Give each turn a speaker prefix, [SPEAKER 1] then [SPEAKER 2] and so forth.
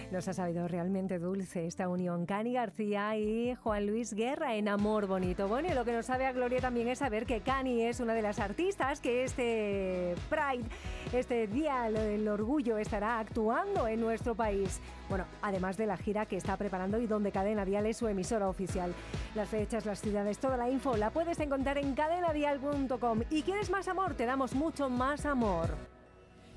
[SPEAKER 1] Nos ha sabido realmente dulce esta unión. Cani García y Juan Luis Guerra en Amor Bonito. Bueno, y lo que nos sabe a gloria también es saber que Cani es una de las artistas que este Pride, este Día del Orgullo, estará actuando en nuestro país. Bueno, además de la gira que está preparando y donde Cadena Dial es su emisora oficial. Las fechas, las ciudades, toda la info la puedes encontrar en cadenadial.com. ¿Y quieres más amor? Te damos mucho más amor.